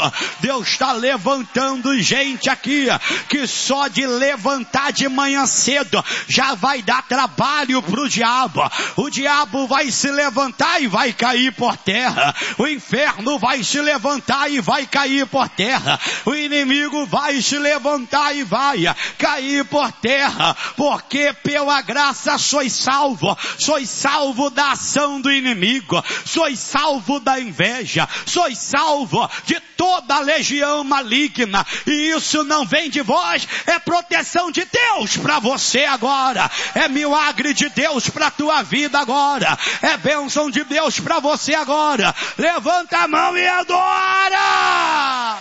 Deus está levantando gente aqui, que só de levantar de manhã cedo, já vai dar trabalho pro diabo. O diabo vai se levantar e vai cair por terra. O inferno vai se levantar e vai cair por terra. O inimigo vai se levantar e vai cair por terra, porque pela graça sois salvo da ação do inimigo, sois salvo da inveja, sois salvo de toda a legião maligna, e isso não vem de vós, é proteção de Deus para você agora, é milagre de Deus para a tua vida agora, é bênção de Deus para você agora. Levanta a mão e adora!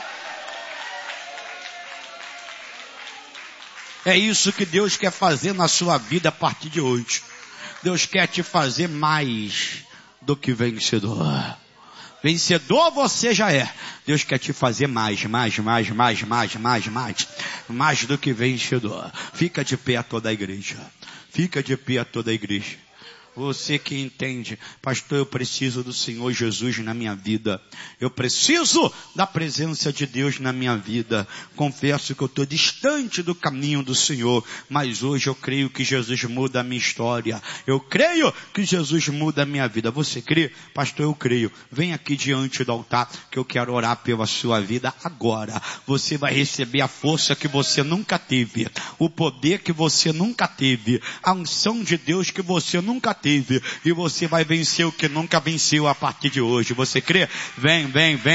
É isso que Deus quer fazer na sua vida a partir de hoje. Deus quer te fazer mais do que vencedor. Vencedor você já é. Deus quer te fazer mais do que vencedor. Fica de pé toda a igreja. Fica de pé toda a igreja. Você que entende, pastor, eu preciso do Senhor Jesus na minha vida. Eu preciso da presença de Deus na minha vida. Confesso que eu estou distante do caminho do Senhor, mas hoje eu creio que Jesus muda a minha história. Eu creio que Jesus muda a minha vida. Você crê? Pastor, eu creio. Vem aqui diante do altar que eu quero orar pela sua vida agora. Você vai receber a força que você nunca teve, o poder que você nunca teve, a unção de Deus que você nunca teve. E você vai vencer o que nunca venceu a partir de hoje. Você crê? Vem.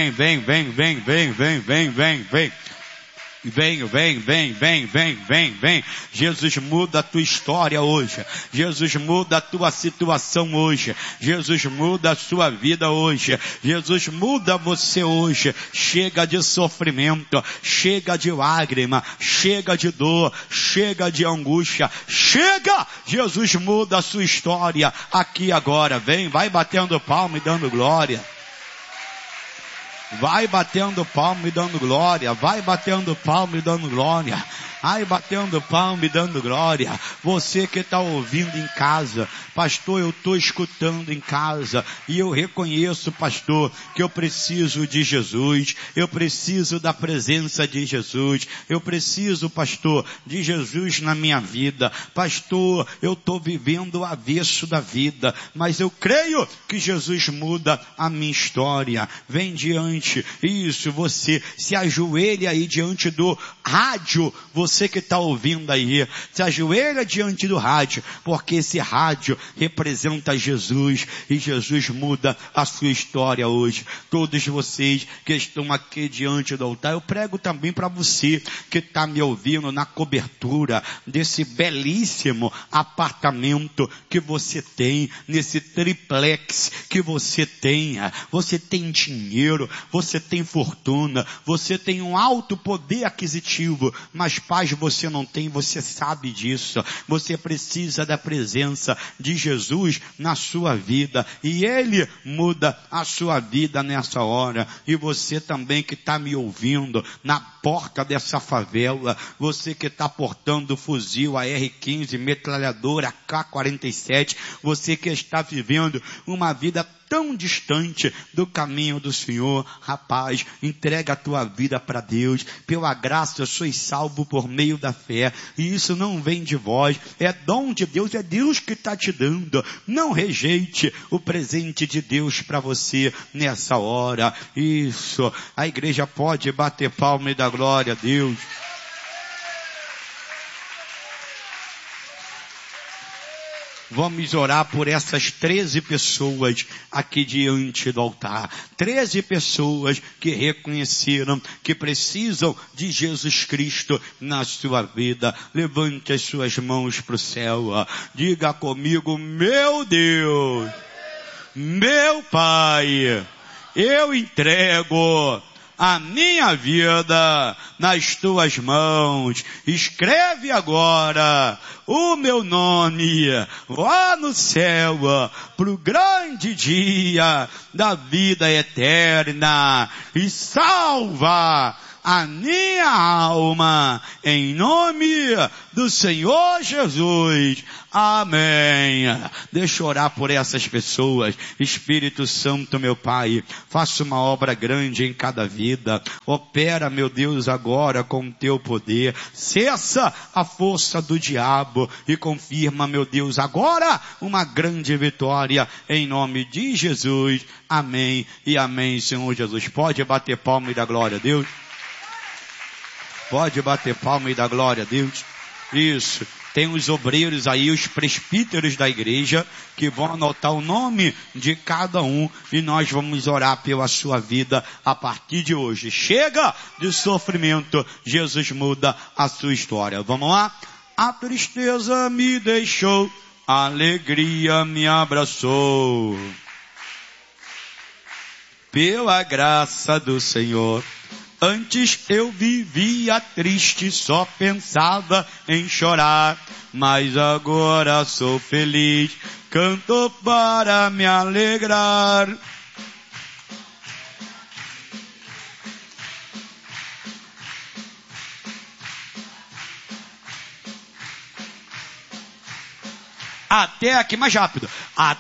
Jesus muda a tua história hoje. Jesus muda a tua situação hoje. Jesus muda a sua vida hoje. Jesus muda você hoje. Chega de sofrimento, chega de lágrima, chega de dor, chega de angústia. Chega! Jesus muda a sua história aqui agora. Vem, vai batendo palma e dando glória. Vai batendo palma e dando glória. Vai batendo palma e dando glória. Ai, batendo palma e dando glória. Você que está ouvindo em casa, pastor, eu estou escutando em casa, e eu reconheço, pastor, que eu preciso de Jesus, eu preciso da presença de Jesus, eu preciso, pastor, de Jesus na minha vida. Pastor, eu estou vivendo o avesso da vida, mas eu creio que Jesus muda a minha história. Vem diante, isso, você se ajoelha aí diante do rádio, você que está ouvindo aí, se ajoelha diante do rádio, porque esse rádio representa Jesus, e Jesus muda a sua história hoje. Todos vocês que estão aqui diante do altar, eu prego também para você que está me ouvindo na cobertura desse belíssimo apartamento que você tem, nesse triplex que você tenha. Você tem dinheiro, você tem fortuna, você tem um alto poder aquisitivo, mas paz você não tem, você sabe disso. Você precisa da presença de Jesus na sua vida, e Ele muda a sua vida nessa hora. E você também que está me ouvindo na porta dessa favela, você que está portando fuzil AR-15, metralhadora AK-47, você que está vivendo uma vida tão distante do caminho do Senhor, rapaz, entrega a tua vida para Deus. Pela graça sois salvo por meio da fé, e isso não vem de vós, é dom de Deus, é Deus que está te dando. Não rejeite o presente de Deus para você nessa hora. Isso, a igreja pode bater palma e dar glória a Deus. Vamos orar por essas 13 pessoas aqui diante do altar. 13 pessoas que reconheceram que precisam de Jesus Cristo na sua vida. Levante as suas mãos para o céu. Diga comigo: meu Deus, meu Pai, eu entrego a minha vida nas tuas mãos. Escreve agora o meu nome lá no céu, pro grande dia da vida eterna, e salva a minha alma, em nome do Senhor Jesus. Amém. Deixa eu orar por essas pessoas. Espírito Santo, meu Pai, faça uma obra grande em cada vida. Opera, meu Deus, agora com o teu poder. Cessa a força do diabo e confirma, meu Deus, agora uma grande vitória em nome de Jesus. Amém e amém, Senhor Jesus. Pode bater palma e dar glória a Deus. Pode bater palma e dar glória a Deus. Isso. Tem os obreiros aí, os presbíteros da igreja, que vão anotar o nome de cada um e nós vamos orar pela sua vida a partir de hoje. Chega de sofrimento, Jesus muda a sua história. Vamos lá? A tristeza me deixou, a alegria me abraçou. Pela graça do Senhor. Antes eu vivia triste, só pensava em chorar, mas agora sou feliz, canto para me alegrar. Até aqui, mais rápido.